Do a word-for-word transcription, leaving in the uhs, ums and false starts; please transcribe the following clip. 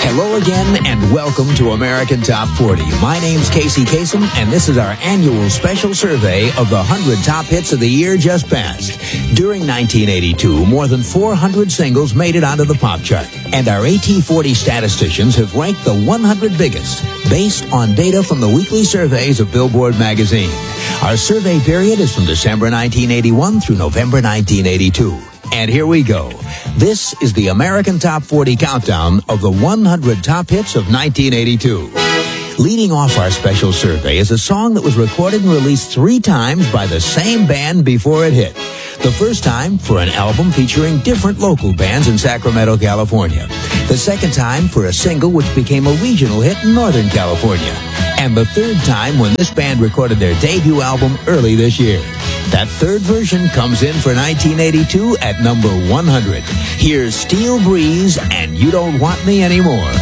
Hello again, and welcome to American Top forty. My name's Casey Kasem, and this is our annual special survey of the one hundred top hits of the year just passed. During nineteen eighty-two, more than four hundred singles made it onto the pop chart, and our A T forty statisticians have ranked the one hundred biggest based on data from the weekly surveys of Billboard magazine. Our survey period is from December nineteen eighty-one through November nineteen eighty-two. And here we go. This is the American Top forty countdown of the one hundred top hits of nineteen eighty-two. Leading off our special survey is a song that was recorded and released three times by the same band before it hit. The first time for an album featuring different local bands in Sacramento, California. The second time for a single which became a regional hit in Northern California. And the third time when this band recorded their debut album early this year. That third version comes in for nineteen eighty-two at number one hundred. Here's Steel Breeze and You Don't Want Me Anymore.